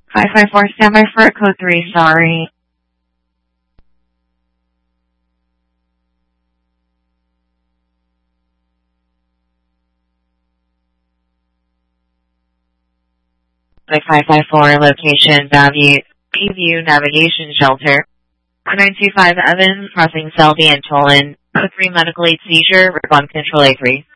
554, standby for code 3, sorry. Like 554, location, Bayview Navigation Shelter. 925 Evans, crossing Selby and Tolan. Code 3, medical aid seizure, respond control A3.